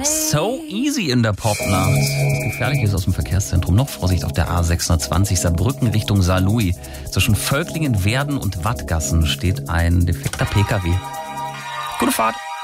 So easy in der Popnacht. Was gefährlich ist aus dem Verkehrszentrum. Noch Vorsicht auf der A620 Saarbrücken Richtung Saarlouis. Zwischen Völklingen, Werden und Wattgassen steht ein defekter PKW. Gute Fahrt.